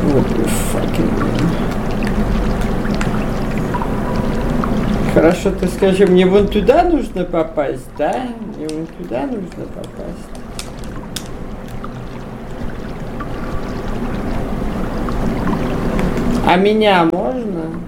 Вот fucking. Хорошо, ты скажи, мне вон туда нужно попасть, да? Мне вон туда нужно попасть. А меня можно?